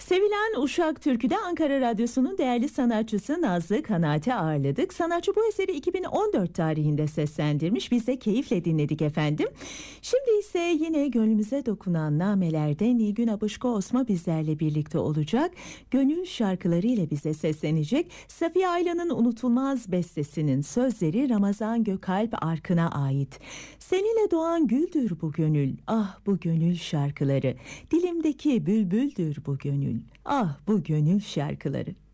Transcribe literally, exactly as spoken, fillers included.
Sevilen Uşak Türkü'de Ankara Radyosu'nun değerli sanatçısı Nazlı Kanaat'i ağırladık. Sanatçı bu eseri iki bin on dört tarihinde seslendirmiş. Biz de keyifle dinledik efendim. Şimdi ise yine gönlümüze dokunan namelerde Nilgün Abışko Osma bizlerle birlikte olacak. Gönül şarkıları ile bize seslenecek. Safiye Aylan'ın unutulmaz bestesinin sözleri Ramazan Gökalp Arkın'a ait. Seninle doğan güldür bu gönül, ah bu gönül şarkıları. Dilimdeki bülbüldür bu gönül, ah bu gönül şarkıları.